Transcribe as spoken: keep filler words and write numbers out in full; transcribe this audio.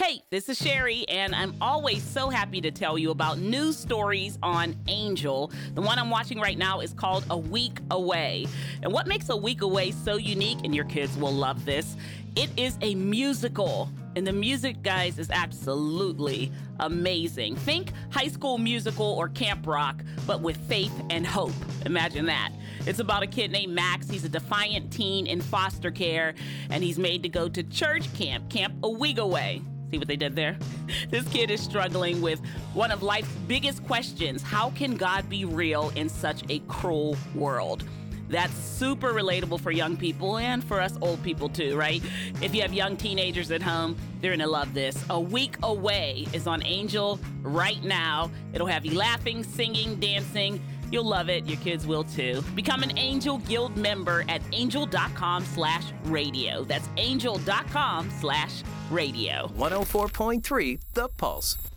Hey, this is Sherry, and I'm always so happy to tell you about news stories on Angel. The one I'm watching right now is called A Week Away. And what makes A Week Away so unique, and your kids will love this, it is a musical. And the music, guys, is absolutely amazing. Think High School Musical or Camp Rock, but with faith and hope. Imagine that. It's about a kid named Max. He's a defiant teen in foster care, and he's made to go to church camp, Camp A Week Away. See what they did there? This kid is struggling with one of life's biggest questions. How can God be real in such a cruel world? That's super relatable for young people and for us old people too, right? If you have young teenagers at home, they're gonna love this. A Week Away is on Angel right now. It'll have you laughing, singing, dancing. You'll love it. Your kids will too. Become an Angel Guild member at angel.com slash radio. That's angel.com slash radio. one oh four point three The Pulse.